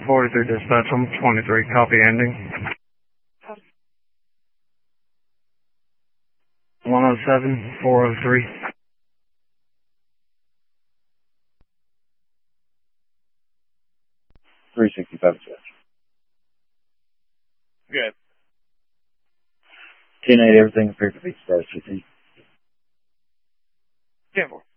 43 dispatch, I'm 23, copy ending. 107, 403. 365 dispatch. Good. 10-8, everything appeared to be stars 15. 10-4.